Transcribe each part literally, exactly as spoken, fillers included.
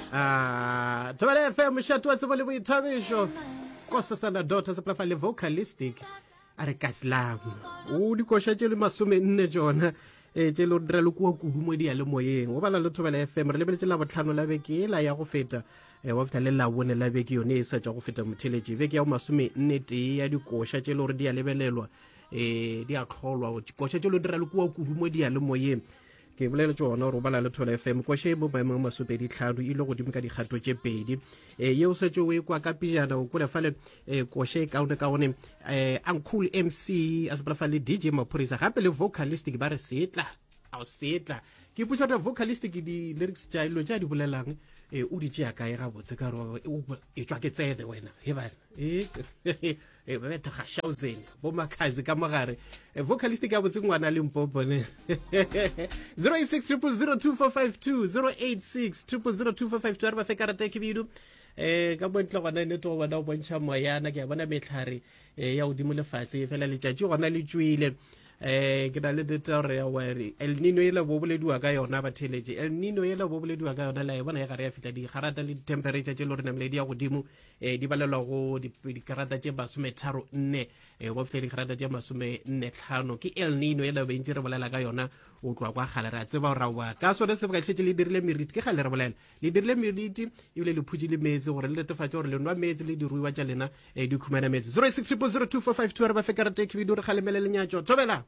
Ah, Thobela F M mshato wa tsebo le boithabiso. Kosa sana dota se plafa le vocalistic. Are kaslam. O di koshetse le masome nne jona. E tse lo dira le kwa kudu mo dia le moyeng. O bala le Thobela F M re lebeletse la botlhano la beke la ya go feta. E wa feta le la bone la beke yone e sa tsa go feta motheleje. Beke ya masome nne te ya dikosha tse lo re dia lebelelwa. E di a tlholwa go kosha tse lo dira le kwa kudu mo dia le moyeng. Ke bolele tsona go bala le Thobela F M koshe bo ba mangwe masopedi tlhadu ile go dimka dikgato tse pedi e ye o setse o kwa ka pijana o kole fale e koshe kaone kaone eh Uncle M C as bla fale D J Maphorisa gape le vocalistic ba re setla a setla ke putsa the vocalistic di lyrics tja ilo tja di bolelang e o di tja ka e ga botse ka ro e tswa ke tsene wena he ba e e ba ta ga shauzen bo makhazi ka magare vocalistic ya botse ngwana le mpopo ne zero eight six zero zero two four five two zero eight six zero zero two four five two ba fe karata ke bidu eh ka bontla gona ne to bona o bontsha moyana ke bona metlhare ya o dimole fase fela le tjatji gona le tswile eh ke na le ditore ya were El Nino yela bo bolediwa ka yona ba theleje El Nino yela bo bolediwa ka yona la e bona ya gare ya fitla di garata le temperature tse lore namle di ya godimo eh di balelwa go di karata tse masome tharo nne eh bo fitla di karata tse masome nne tlhano ke El Nino yela ba intse re bolela ka yona o tlwa kwa gale ra tseba ra wa ka sone se ba tshetse le dirile meriti ke gale re bolela le dirile meriti e bile le phutsi le metsi gore le tefatse gore le nwa metsi le diruiwa tsa lena eh di khumana metsi zero eight six zero zero two four five two re ba fe karata ke video re galemele lenyatso Thobela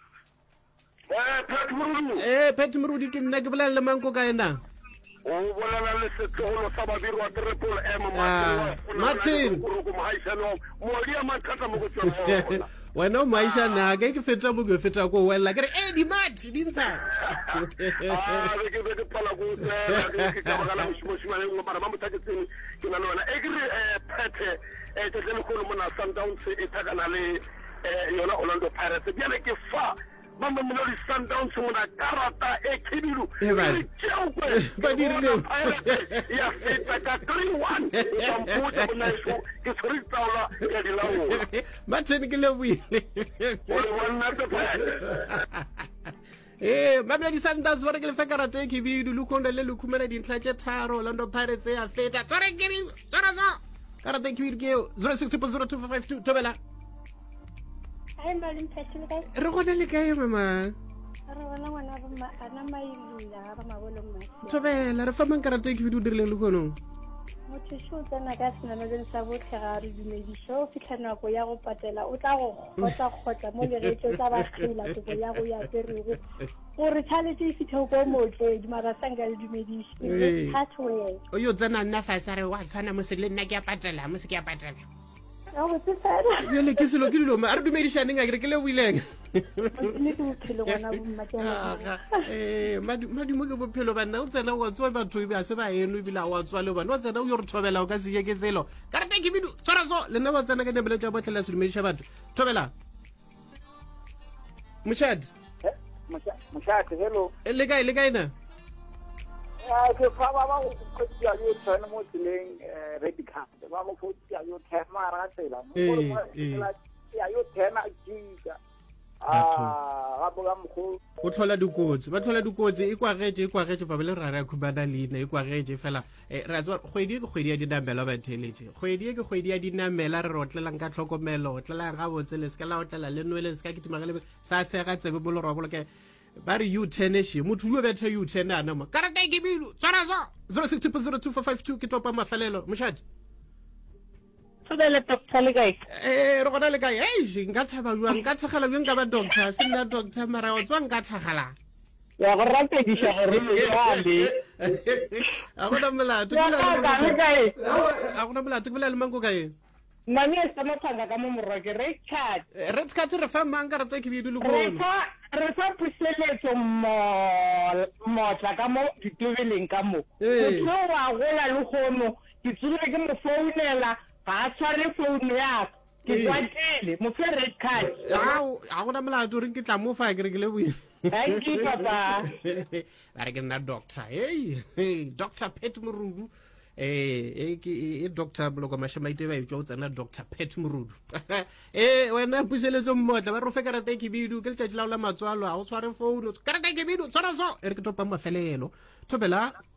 eh Pet Mrudi ke nna ke bolela le manko ka ena o bolela le setloholo sa badiri wa Triple M Martin go mahaisano mo dia mathata mo go tsona wena o maisha na ke ke feta mo go feta go wela ke eh di mat di ntsha ah re ke be ke pala go tsela ke ka baka la mo shimane mo mara mo tsaketseng ke na lona e ke re Pet e te le go mo na Sundowns e thakana le yona Orlando Pirates bjale ke fa mama mo le Sundowns mo na karata e khibiru ba dirile ya feta ka three one ka mputa bona so ke tsori taola ya dilawo Martin ke le buile o wona ka pa eh mamela di Sundowns ba re ke le fa karata e khibiru lukonda le lukhumela dintlha tse tharo Orlando Pirates ya feta tsore ke ri tsora so karata e khibiru ke zero six zero zero two four five two Thobela I'm Marlin Petty guys. Re gona le kae mama? Re bona ngwana ba ma ana mailula ga ba mabolo mma. Thobela re fa mang karata e ke video dirile le gono. Mo tsho tsena ka sena no le sa botlhe ga re dumediso fitlhana go ya go patela o tla go gotla gotla mo le retso tsa ba khila go ya go ya perego. Gore thaletse fitho go motle di mara sanga le dumediso. Hatwe. O yo tsena nna fa sa re wa tshwana mo se le nna ke a patela mo se ke a patela. Oh, what's that? Yo le ke se lo ke dilo ma re dumedisane nga ke le buileng. Ni tu phelo bona bo mmatela. Eh madi madi mo ke bophelo bana o tsena o tswa batho e ba se ba eno bila wa tswa le bana o tsena o yo re Thobela o ka se ke tselo karata ke bidu tsora so le nna ba tsena ka nebele tsa botlhela se dumedisha batho Thobela Mushad Mushad hello le kae le kae na ah ke fa ba ba go tsia yo tsana mo tseleng red card ba mo go tsia yo thema ra tsela mo go ya yo thena jinga ah ga boga mo go tlhola dikotsi ba tlhola dikotsi e kwa getse e kwa getse ba bele ra ra khubana leina e kwa getse fela ra tswa kgwedi ke kgwedi ya dinamela ba theletse kgwedi ke kgwedi ya dinamela re rotlelang ka tlhokomelo tlelang ga botse le ska la otlela le nwele ska kitimanga le sa se ga tsebe bolo ro boloke ba re U ten shi motho lo bethe U ten ana ma karata ke bilu tsara so zero six zero two four five two ke topa mafelelo Mushad Thobela doctor le kae eh re gona le kae eh nka thaba jwa nka thagala jwa nka ba doctor se nna doctor mara o tswa nka thagala ya go rate di sha gore le gale a gona molato ya ka kae a gona molato ke bolela le mango kae mami e sama thanga ka mo morake red card red card re fa mang ka rata ke bidu le go re fa re fa puseletso mo mo tla ka mo ditobeleng ka mo go wa gola le gono ke tsile ke mo founela ba tshware phone ya ke kwatile mo fe red card a gona molato re ke tla mo fa ke re ke le buile thank you papa ba re ke nna doctor hey Doctor Pet Mrudu eh e doctor bloko mashamaite ba itjwa tsana Doctor Pet Mrudu eh wena puseletso mmotla ba re fe karata ke bidu ke letšatši la la matswalo a o tshware phone karata ke bidu tsara so e re ke topa mafelelo Thobela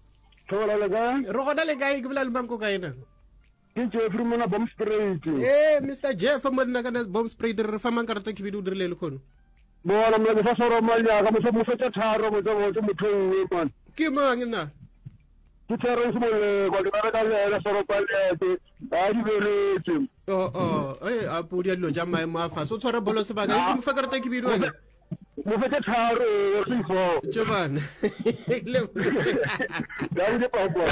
thola le ka re gona le kae ke bola le manko ka ena ke Jeffrey mona bomb spray eh Mister Jeff mo nna kana bomb spray re fa mang karata ke bidu dirile le khono bona mo sa soro manya ka mo mo fetsa tharo mo mo motho ngwe man ke mang nna ke tsere se mo le go le ka le soro pa le a di beletse oh oh eh a pudi lo ja mai ma fa so tshwara bolo se ba ga mo fa karata ke bidu wena mo fetsa tharo re fo jobana le da di pa po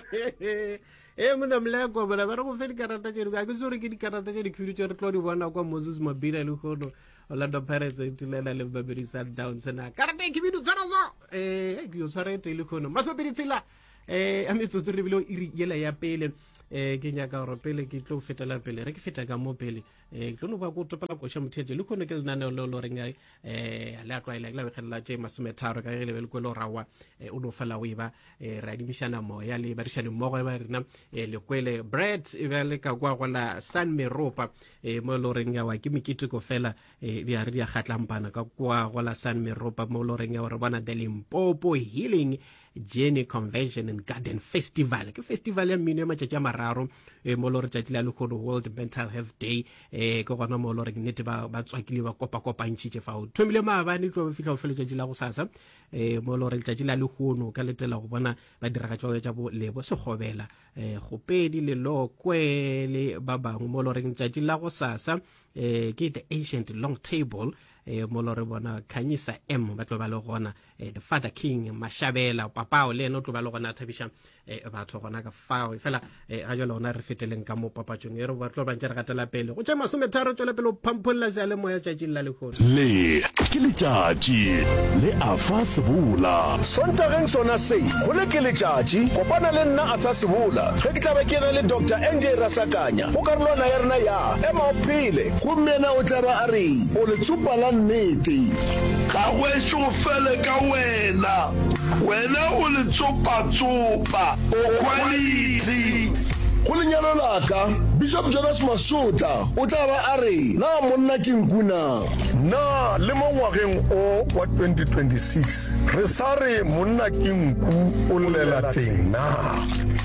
eh mona mleko bana ba re go fe dikarata tse ga ke sore ke dikarata tse di khudi tse re tlo di bona kwa Moses Mabila le khono Orlando Pirates e tilela le Mamelodi Sundowns na karata ke bidu tsara zo eh ke yo tsara te le khono maso biditsela eh a metso tsere bilo iri yela ya pele eh ke nya ka ro pele ke tlo fetela pele re ke feta ka mo pele eh ke tlo no ba go topela go sha mothethe le khono ke le nana lo lo renga eh la twa ile la khela tse masometharo ka ile le kwelo rawa eh o no fela o iba eh ra dimishana moya le ba rishana mo ba rena eh le kwele Brett e ba le ka kwa gola San Meropa eh mo lo renga wa ke mikiti ko fela eh di a re dia gatlampana ka kwa gola San Meropa mo lo renga re bona the Limpopo Healing Journey Convention and Garden Festival ke festival ya mmino ya matšatši a mararo e mo lo re tšatši la le khono World Mental Health Day eh ke gona mo lo re nnete ba ba tswakile ba kopa kopa ntšitše fao thomile maabane tlo fihla go fele tšatši la go sasa eh mo lo re tšatši la le khono ka letela go bona ba diragatšwa tša bo lebo se gobela eh go pedi le lokwe le ba bangwe mo lo re tšatši la go sasa eh ke the ancient long table eh mo lo re bona Khanyisa M ba tlo ba le gona eh the Father King Mashabela papao le no tlo ba le gona thabisha eh batho gona ka fao fela eh ga jalo ona re feteleng ka mo papatšong e re ba tlo ba ntse re gatela pele go tšema sometharo tswela pele o phampolla se le moya tšatši la le khono le ke letšatši le afa sebula sontageng sona se go le ke letšatši kopana le nna a tsa sebula ge ke tla ba ke ge le Doctor N J Rasakanya go karolwana ya rena ya ema o phele gommena o tla ba a re o le tsupa la nnete ga wešo go fele ka wena wena o le tsopa-tsopa o quality go lenyalo laka Bishop Jonas Masota o tla ba a re na monna ke nkuna na le mo ngwageng o wa twenty twenty-six re sa re monna ke nku o lela teng na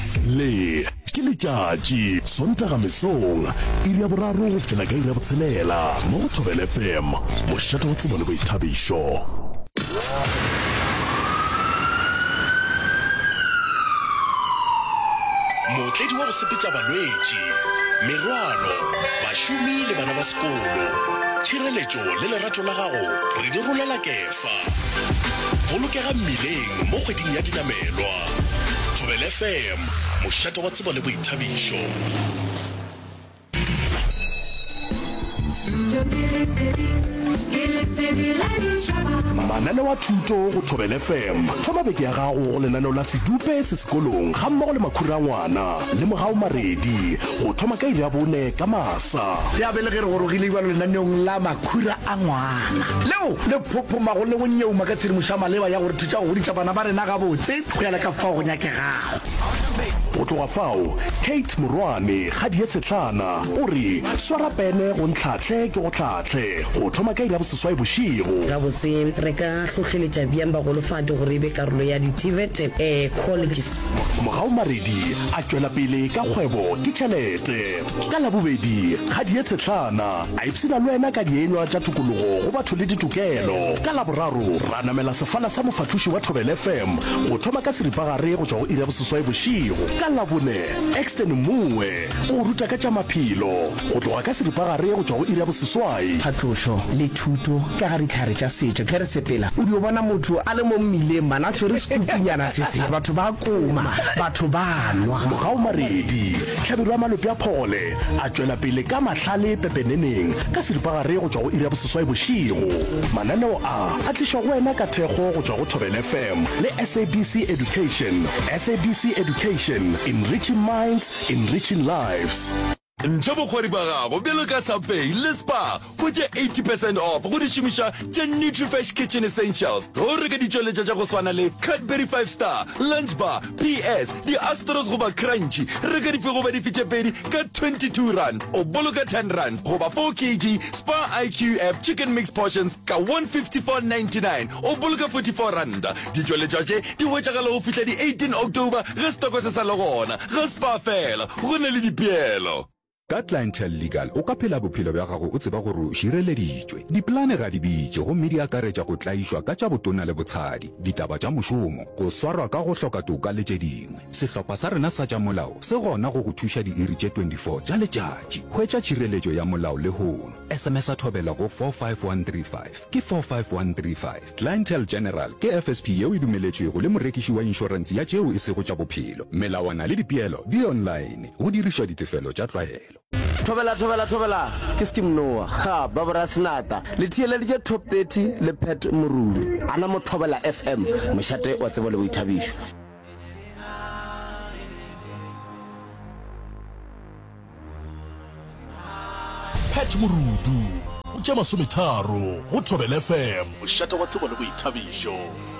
le ke letšatši sontaga mesong iri ya boraro go fela ka iri ya botshelela mo go Thobela F M mošate wa tsebo le boithabišo motledi wa go sepetša balwetši merwalo bašomi le bana ba sekolo tšhireletšo le lerato la gago re di rolela kefa bolokega mmileng mo kgweding ya dinamelwa Thobela F M mošate wa tsebo le boithabišo manane wa thuto go Thobela F M thoma beke ya gago go lenaneo la sedupe se sekolong ga mmogo le makhura a ngwana le mogao maredi go thoma ka ile ya bone ka masa ya bele ge re gorogile ba lenaneong la makhura a ngwana leo le phophomago le go nyeuma ka tshedimošo ya maleba ya gore thuša go goditša bana ba rena gabotse go ya le ka fao go nyakegago go tloga fao Kate Morwane ga die tshetlana o re swara pene go ntlhatlhe ke go tlhatlhe go thoma ka ile ya boseswai bošigo gabotse re ka tlhotlheletša bjang bagolofadi gore e be karolo ya di-TVET um colleges mogao maredi a tšwela pele ka kgwebo ke tšhelete ka labobedi ga die tshetlana a ipsina le wena ka dienywa tša tokologo go batho le ditokelo ka laboraro ra namela sefala sa mofatloši wa Thobela F M go thoma ka seripagare go tšwa go iri ya boseswai bošigo ka labone Exton Mue o ruta ka tša maphelo go tloga ka seripagare go tšwa go iri ya boseswai phatlošo le thuto ka ga ditlhare tša setšo ke re sepela o di o bona motho a le mo mmileng mana a tshwere sekupunyana se se batho ba koma batho ba nwa mogao maredi tlhabelo ya malope a phole a tšwela pele ka mahlale pepeneneng ka seripagare go tšwa go iri ya boseswai bošigo mananeo a a tlišwa go wena ka thekgo go tšwa go Thobela F M le S A B C Education S A B C Education, enriching minds, enriching lives. ntsha bokgwari ba gago bjalo ka Subway le Spar go tše eighty percent off go di šomiša tše Nutrifresh Kitchen Essentials go reka ditšweletša tša go swana le Cadbury five star, Lunch Bar, P S, di Astros goba Crunchy reka dife goba difetše pedi ka twenty-two rand o boloka ten rand goba four kilograms Spar I Q F Chicken Mix Portions ka one fifty-four ninety-nine o boloka forty-four rand ditšweletša tše di wetšagala go fihla di eighteen October ge stoko se sa le gona ge Spar fela go ne le dipeelo ka Clientele Legal o ka phela bophelo bja gago o tseba gore o šireleditšwe diplane ga di bitše gomme di akaretša go tlaišwa ka tša botona le botshadi ditaba tša mošomo go swarwa ka go hloka toka le tše dingwe sehlopha sa rena sa tša molao se gona go go thuša diiri tše twenty-four tša letšatši hwetša tšhireletšo ya molao le hono sms a thobela go four five one three five ke four five one three five Clientele General ke F S P yeo e dumeletšwego le morekiši wa inšorense ya tšeo e sego tša bophelo melawana le dipeelo di online go dirišwa ditefelo tša tlwaelo thobela thobela thobela ke Steam Noah ha babara snata le thiele le top thirty le Pet Mururu ana mo thobela F M mošate wa tsebo le boithabišo Pet Mururu o tšea masometharo go thobela F M mošate wa tsebo le boithabišo